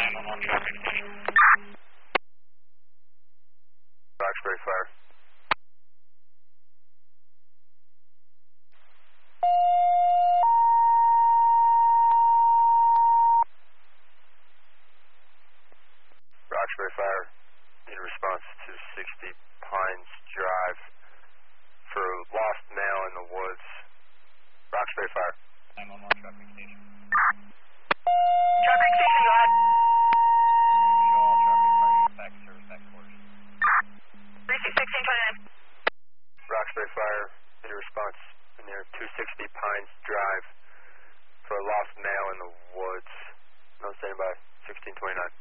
911 traffic station. Roxbury Fire. Roxbury Fire, need a response to 60 Pines Drive for lost male in the woods. Roxbury Fire. 911 traffic station. Traffic station, go ahead. Show all traffic fire units back to service back quarters. 361629. Roxbury Fire, need a response near 260 Pines Drive for a lost male in the woods. No standby, 1629.